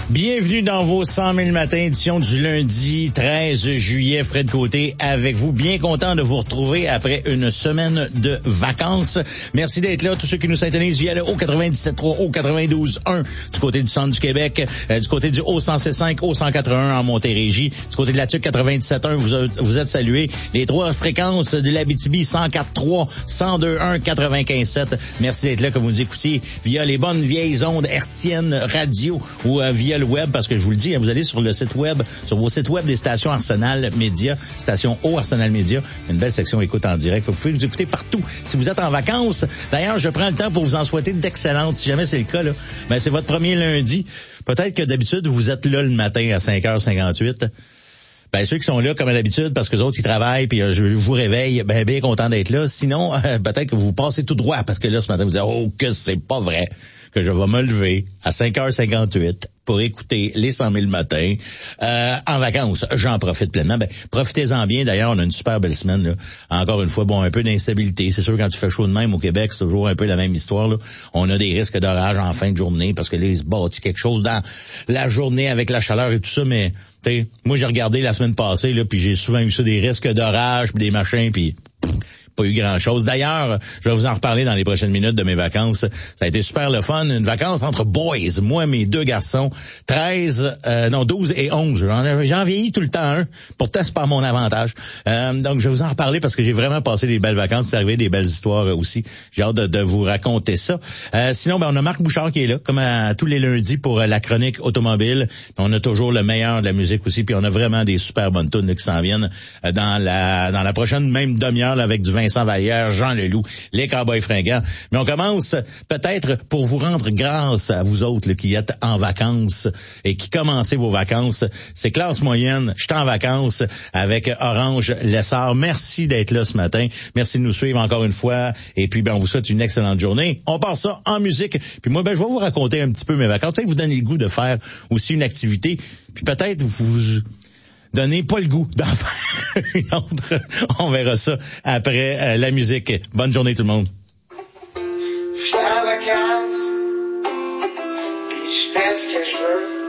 Bienvenue dans vos 100 000 matins, édition du lundi 13 juillet. Fred Côté avec vous. Bien content de vous retrouver après une semaine de vacances. Merci d'être là. Tous ceux qui nous syntonisent via le Haut-97.3, Haut-92.1 du côté du centre du Québec, du côté du Haut-107.5, Haut-181 en Montérégie, du côté de la TUC 97.1, vous êtes salués. Les trois fréquences de l'Abitibi, 104.3, 102.1, 95.7. Merci d'être là, comme vous écoutiez, via les bonnes vieilles ondes hertziennes radio ou via le web, parce que je vous le dis, vous allez sur le site web, sur vos sites web des stations Arsenal Média, station O Arsenal Média, une belle section écoute en direct. Vous pouvez nous écouter partout. Si vous êtes en vacances, d'ailleurs, je prends le temps pour vous en souhaiter d'excellentes. Si jamais c'est le cas, là, ben c'est votre premier lundi. Peut-être que d'habitude, vous êtes là le matin à 5h58. Ben, ceux qui sont là, comme à l'habitude, parce que les autres, ils travaillent, puis je vous réveille, ben, bien content d'être là. Sinon, peut-être que vous passez tout droit, parce que là, ce matin, vous dites, oh, que c'est pas vrai que je vais me lever à 5h58 pour écouter les 100 000 matins en vacances. J'en profite pleinement. Ben, profitez-en bien. D'ailleurs, on a une super belle semaine, là. Encore une fois, bon, un peu d'instabilité. C'est sûr, quand tu fais chaud de même au Québec, c'est toujours un peu la même histoire, là. On a des risques d'orage en fin de journée, parce que là, il se bâtit quelque chose dans la journée avec la chaleur et tout ça, mais moi, j'ai regardé la semaine passée, là, puis j'ai souvent eu ça, des risques d'orage, puis des machins, puis pas eu grand-chose. D'ailleurs, je vais vous en reparler dans les prochaines minutes de mes vacances. Ça a été super le fun. Une vacance entre boys. Moi, mes deux garçons, 12 et 11. J'en vieillis tout le temps un. Pourtant, c'est pas mon avantage. Donc, je vais vous en reparler parce que j'ai vraiment passé des belles vacances. C'est arrivé des belles histoires aussi. J'ai hâte de vous raconter ça. Sinon, ben, on a Marc Bouchard qui est là, comme à tous les lundis pour la chronique automobile. On a toujours le meilleur de la musique aussi. Puis on a vraiment des super bonnes tunes qui s'en viennent dans la prochaine même demi-heure là, avec du Vincent Vallière, Jean Leloup, les Cowboys fringants. Mais on commence peut-être pour vous rendre grâce à vous autres là, qui êtes en vacances et qui commencez vos vacances. C'est classe moyenne. Je suis en vacances avec Orange Lessard. Merci d'être là ce matin. Merci de nous suivre encore une fois. Et puis, ben, on vous souhaite une excellente journée. On part ça en musique. Puis moi, ben, je vais vous raconter un petit peu mes vacances. Peut-être vous donner le goût de faire aussi une activité. Puis peut-être vous donnez pas le goût d'en faire une autre. On verra ça après la musique. Bonne journée tout le monde. Je suis en vacances, puis je fais ce que je veux.